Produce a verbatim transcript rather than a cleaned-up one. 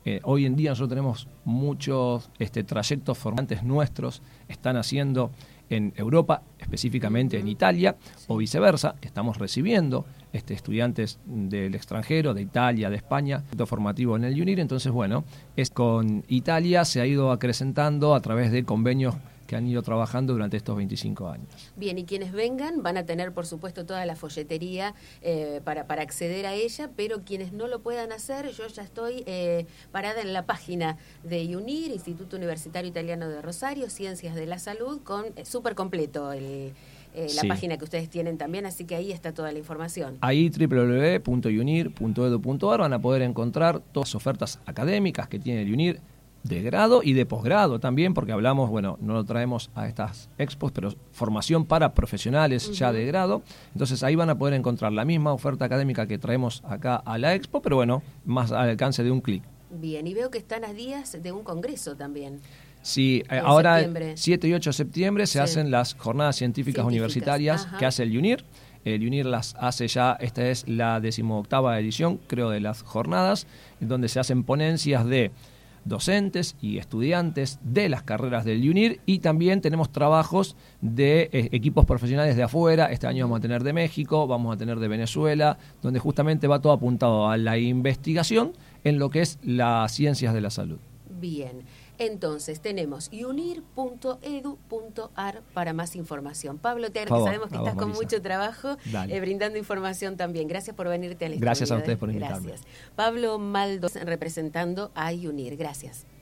Eh, hoy en día nosotros tenemos muchos este, trayectos formantes nuestros, están haciendo en Europa, específicamente uh-huh. en Italia, sí. o viceversa, estamos recibiendo este, estudiantes del extranjero, de Italia, de España, formativo en el UNIR. Entonces, bueno, es con Italia se ha ido acrecentando a través de convenios que han ido trabajando durante estos veinticinco años. Bien, y quienes vengan van a tener, por supuesto, toda la folletería eh, para, para acceder a ella, pero quienes no lo puedan hacer, yo ya estoy eh, parada en la página de UNIR, Instituto Universitario Italiano de Rosario, Ciencias de la Salud, con eh, súper completo el... Eh, la sí. página que ustedes tienen también, así que ahí está toda la información. Ahí doble u doble u doble u punto unir punto edu punto ar van a poder encontrar todas las ofertas académicas que tiene el UNIR, de grado y de posgrado también, porque hablamos, bueno, no lo traemos a estas expos, pero formación para profesionales uh-huh. ya de grado. Entonces ahí van a poder encontrar la misma oferta académica que traemos acá a la expo, pero bueno, más al alcance de un clic. Bien, y veo que están a días de un congreso también. Sí, eh, ahora septiembre. siete y ocho de septiembre se sí. hacen las jornadas científicas, científicas. universitarias Ajá. que hace el UNIR. El UNIR las hace ya, esta es la decimoctava edición, creo, de las jornadas, en donde se hacen ponencias de docentes y estudiantes de las carreras del UNIR, y también tenemos trabajos de eh, equipos profesionales de afuera. Este año vamos a tener de México, vamos a tener de Venezuela, donde justamente va todo apuntado a la investigación en lo que es las ciencias de la salud. Bien, entonces tenemos unir punto edu punto ar para más información. Pablo, te agradecemos, sabemos que estás vos, con mucho trabajo eh, brindando información también. Gracias por venirte al estudio. Gracias a ustedes por invitarme. Gracias. Pablo Maldos representando a UNIR. Gracias.